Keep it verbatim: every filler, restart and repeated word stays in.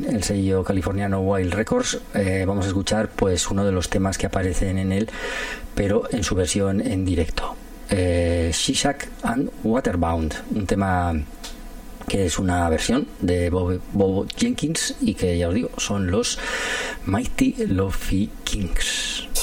el sello californiano Wild Records. Eh, vamos a escuchar pues uno de los temas que aparecen en él, pero en su versión en directo. Eh, Shishak and Waterbound, un tema que es una versión de Bob, Bob Jenkins y que ya os digo son los Mighty Lofi Kings.